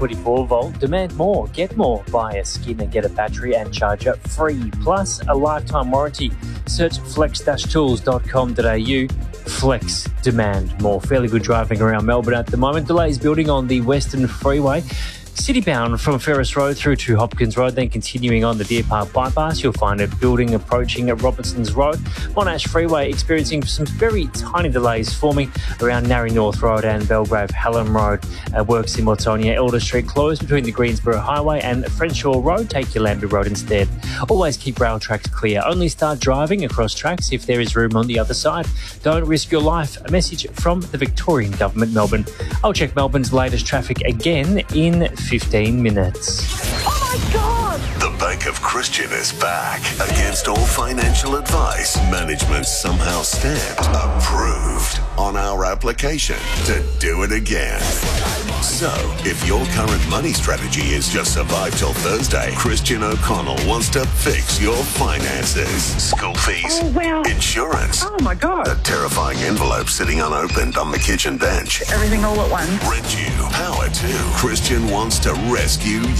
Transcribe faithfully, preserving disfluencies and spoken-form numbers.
twenty-four volt. Demand more, get more. Buy a skin and get a battery and charger free. Plus a lifetime warranty. Search flex tools dot com dot a u. Flex, demand more. Fairly good driving around Melbourne at the moment. Delays building on the Western Freeway. Citybound from Ferris Road through to Hopkins Road, then continuing on the Deer Park Bypass, you'll find a building approaching at Robertson's Road. Monash Freeway experiencing some very tiny delays forming around Narry North Road and Belgrave Hallam Road. Uh, works in Watsonia, Elder Street closed between the Greensboro Highway and Frenshaw Road. Take your Lambie Road instead. Always keep rail tracks clear. Only start driving across tracks if there is room on the other side. Don't risk your life. A message from the Victorian Government, Melbourne. I'll check Melbourne's latest traffic again in fifteen minutes. Oh my God! The Bank of Christian is back. Against all financial advice, management somehow stamped approved on our application to do it again. So, if your current money strategy is just survive till Thursday, Christian O'Connell wants to fix your finances. School fees, Oh, wow. insurance, Oh my God! a terrifying envelope sitting unopened on the kitchen bench. Everything all at once. Rent you, power two. Christian wants to rescue